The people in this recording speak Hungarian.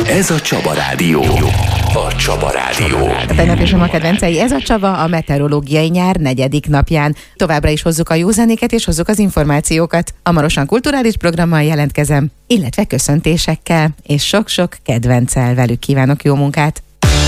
Ez a Csaba Rádió. A Csaba Rádió. A tegnapi a kedvencei, ez a Csaba a meteorológiai nyár 4. napján. Továbbra is hozzuk a jó zenéket és hozzuk az információkat. Hamarosan kulturális programmal jelentkezem, illetve köszöntésekkel, és sok-sok kedvenccel velük kívánok jó munkát.